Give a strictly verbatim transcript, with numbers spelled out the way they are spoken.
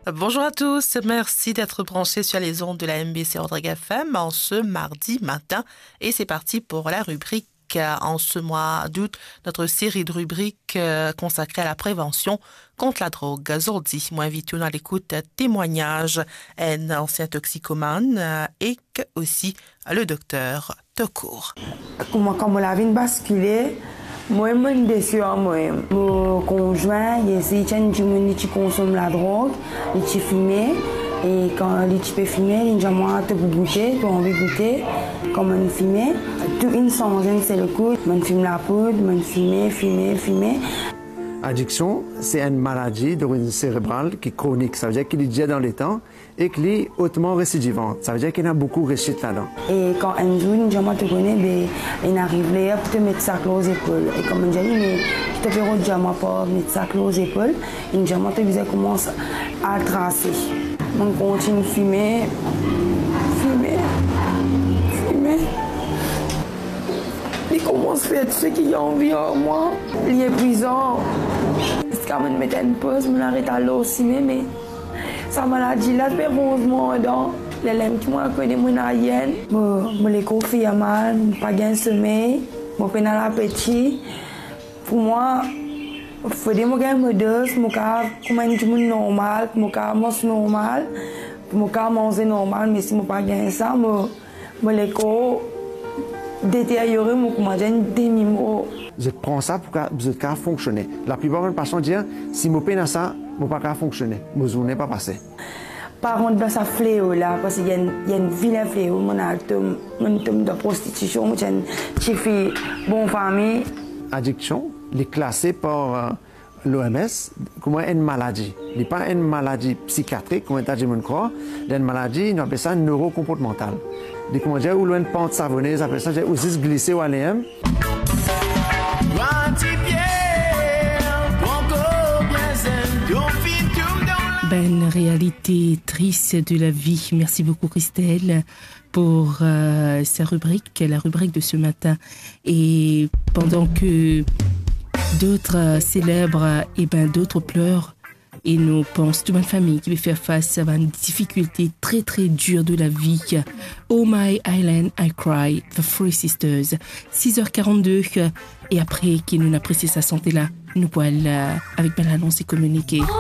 Bonjour à tous, merci d'être branchés sur les ondes de la M B C Rodrigue F M en ce mardi matin. Et c'est parti pour la rubrique en ce mois d'août, notre série de rubriques consacrée à la prévention contre la drogue. Aujourd'hui, moi invite à l'écoute témoignage d'un ancien toxicomane et aussi le docteur Tocour. Comment quand la vie basculé, moi je me déçu moi. Mon conjoint, il essaie de consommer la drogue, il fume et quand il peut fumer, il a moi te goûter, tu envie de goûter comme on fume. Tout une semaine c'est le coup, on fume la poudre, on fume, fumer, fumer. Addiction, c'est une maladie d'origine cérébrale qui est chronique. Ça veut dire qu'il est déjà dans les temps et qu'il est hautement récidivante. Ça veut dire qu'il y a beaucoup de réussite là-dedans. Et quand un jour, je te connais, il arrive là pour te mettre ça aux épaules. Et comme je dis, mais je te fais déjà pas mettre ça aux épaules. Et je te commence à tracer. On continue de fumer, fumer, fumer. Il commence à faire tout ce qu'il y a envie en moi. Il est épuisant. C'est quand même mettre une pause, je m'arrête à l'eau aussi, mais sa maladie là, fait heureusement dans les lames qui m'ont connu mon aïen. Je les confie à mal, pas gain sommeil, je peine à l'appétit. Pour moi, il faut que je me dose, je me normal, je me mange normal, je me mange normal, mais si je pas gain ça, je les détériorer mon commandant demi-mot. Je prends ça pour que je puisse fonctionner. La plupart des patients disent si je peine à ça, je ne peux pas fonctionner. Je ne vais pas passer. Par contre, ça fléau là, parce qu'il y a une vilaine fléau. Mon atome, mon atome de prostitution, j'ai une fille, bonne famille. Addiction, elle est classée par euh, l'O M S comme une maladie. Ce n'est pas une maladie psychiatrique, comme on dit mon corps. C'est une maladie, on appelle ça neurocomportementale. Des comment dire, ou une pente savonneuse, appelle ça, ou juste glisser au A L M. Ben, réalité triste de la vie. Merci beaucoup Christelle pour euh, sa rubrique, la rubrique de ce matin. Et pendant que d'autres euh, célèbrent et ben d'autres pleurent, et nous pensons toute ma famille qui veut faire face à une difficulté très très dure de la vie. Oh My Island, I Cry, The Three Sisters. six heures quarante-deux, et après, qui nous apprécie sa santé là, nous pouvons, euh, avec belle annonce et communiquer.